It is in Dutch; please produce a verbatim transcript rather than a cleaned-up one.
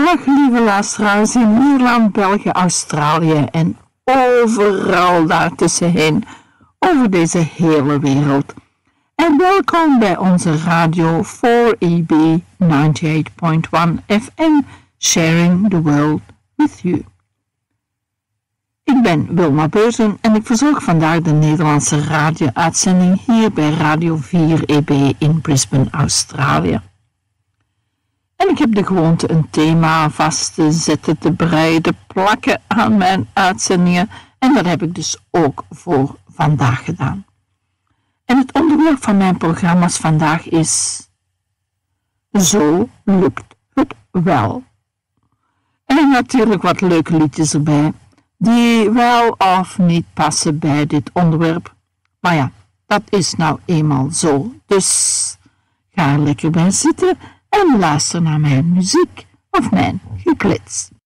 Dag lieve luisteraars in Nederland, België, Australië en overal daartussenheen over deze hele wereld. En welkom bij onze radio four E B ninety-eight point one F M, sharing the world with you. Ik ben Wilma Beurzen en ik verzorg vandaag de Nederlandse radio-uitzending hier bij Radio four E B in Brisbane, Australië. En ik heb de gewoonte een thema vast te zetten, te breien, te plakken aan mijn uitzendingen. En dat heb ik dus ook voor vandaag gedaan. En het onderwerp van mijn programma's vandaag is: Zo lukt het wel. En natuurlijk wat leuke liedjes erbij, die wel of niet passen bij dit onderwerp. Maar ja, dat is nou eenmaal zo. Dus ga er lekker bij zitten en luister naar mijn muziek of mijn geklets.